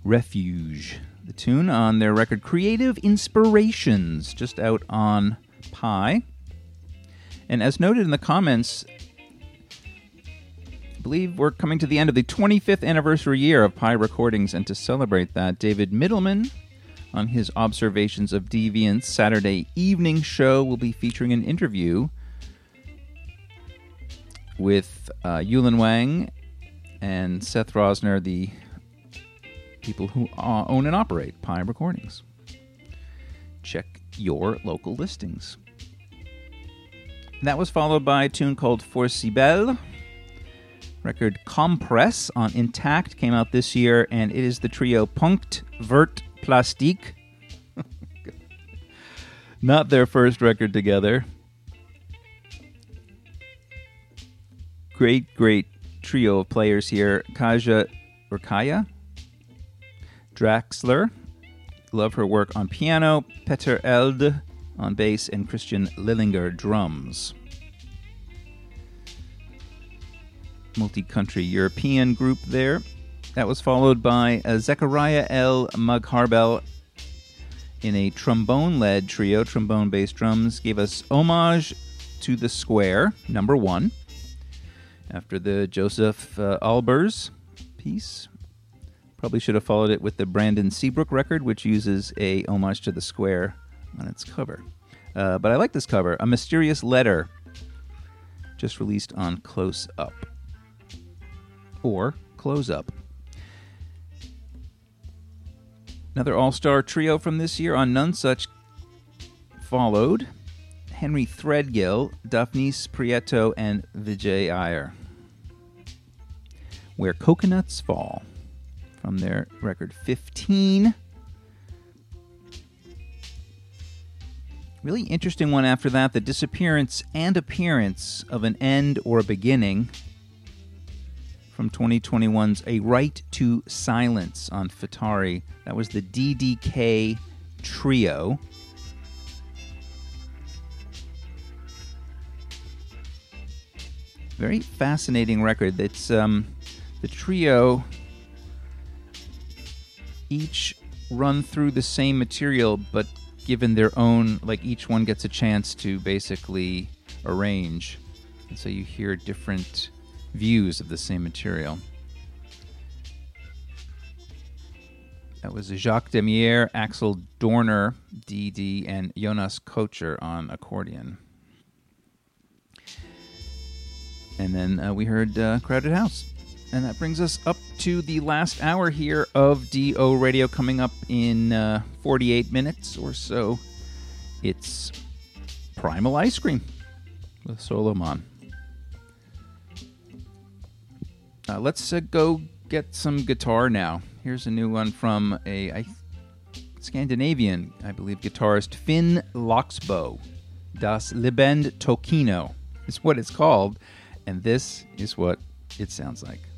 Refuge, the tune on their record Creative Inspirations, just out on Pi. And as noted in the comments, I believe we're coming to the end of the 25th anniversary year of Pi Recordings, and to celebrate that, David Middleman, on his Observations of Deviance Saturday evening show, will be featuring an interview with Yulin Wang and Seth Rosner, the people who own and operate Pi Recordings. Check your local listings. That was followed by a tune called For Si Belle. Record Compress on Intact came out this year, and it is the trio Punkt Vert Plastique. Not their first record together. Great trio of players here. Kaya Draxler. Love her work on piano. Peter Elde on bass, and Christian Lillinger drums. Multi-country European group there. That was followed by Zechariah L. Magharbel in a trombone-led trio, trombone bass drums, gave us Homage to the Square, number 1, after the Joseph Albers piece. Probably should have followed it with the Brandon Seabrook record, which uses a Homage to the Square on its cover. But I like this cover, A Mysterious Letter, just released on Close Up. Or Close Up. Another all-star trio from this year on Nonesuch followed Henry Threadgill, Daphnis Prieto, and Vijay Iyer. Where Coconuts Fall, from their record 15. Really interesting one after that, The Disappearance and Appearance of an End or a Beginning, from 2021's A Right to Silence on Fatari. That was the DDK trio. Very fascinating record. It's the trio each run through the same material, but given their own, like each one gets a chance to basically arrange. And so you hear different views of the same material. That was Jacques Demier, Axel Dorner, DD, and Jonas Kocher on accordion. And then we heard Crowded House. And that brings us up to the last hour here of DO Radio. Coming up in 48 minutes or so, it's Primal Ice Cream with Solomon. Let's go get some guitar now. Here's a new one from a Scandinavian, I believe, guitarist, Finn Loxbo. Das Lebend Tokino is what it's called, and this is what it sounds like.